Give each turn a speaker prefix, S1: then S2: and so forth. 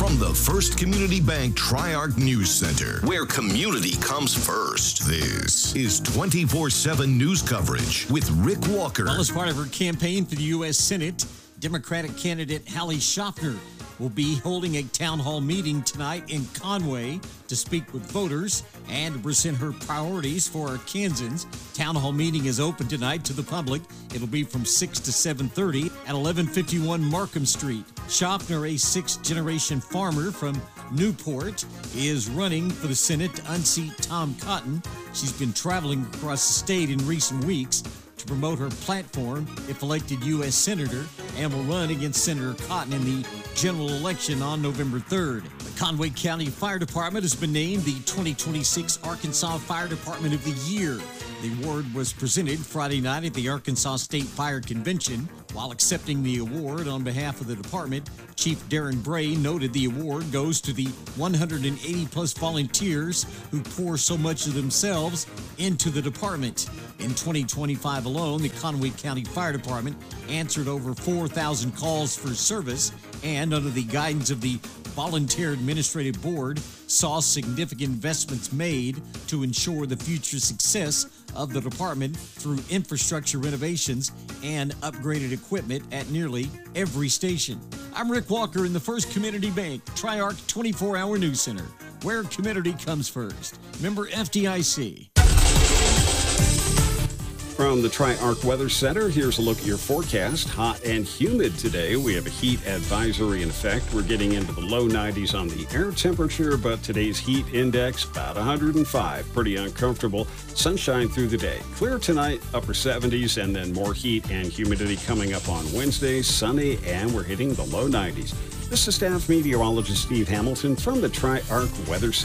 S1: From the First Community Bank Tri-Arc News Center, where community comes first. This is 24/7 news coverage with Rick Walker.
S2: Well, as part of her campaign for the U.S. Senate, Democratic candidate Hallie Schaffner will be holding a town hall meeting tonight in Conway to speak with voters and to present her priorities for Arkansans. Town hall meeting is open tonight to the public. It'll be from 6 to 7:30 at 1151 Markham Street. Schaffner, a sixth-generation farmer from Newport, is running for the Senate to unseat Tom Cotton. She's been traveling across the state in recent weeks to promote her platform if elected U.S. Senator, and will run against Senator Cotton in the general election on November 3rd. The Conway County Fire Department has been named the 2026 Arkansas Fire Department of the Year. The award was presented Friday night at the Arkansas State Fire Convention. While accepting the award on behalf of the department, Chief Darren Bray noted the award goes to the 180-plus volunteers who pour so much of themselves into the department. In 2025 alone, the Conway County Fire Department answered over 4,000 calls for service and, under the guidance of the Volunteer Administrative Board, saw significant investments made to ensure the future success of the department through infrastructure renovations and upgraded equipment at nearly every station. I'm Rick Walker in the First Community Bank Tri-Arc 24-Hour News Center, where community comes first. Member FDIC.
S3: From the Tri-Arc Weather Center, here's a look at your forecast. Hot and humid today. We have a heat advisory in effect. We're getting into the low 90s on the air temperature, but today's heat index about 105. Pretty uncomfortable. Sunshine through the day. Clear tonight, upper 70s, and then more heat and humidity coming up on Wednesday. Sunny, and we're hitting the low 90s. This is staff meteorologist Steve Hamilton from the Tri-Arc Weather Center.